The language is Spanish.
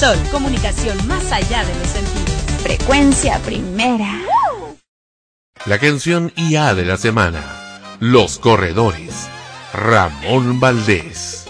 Sol, comunicación más allá de los sentidos. Frecuencia primera. La canción IA de la semana. Los Corredores. Ramón Valdés.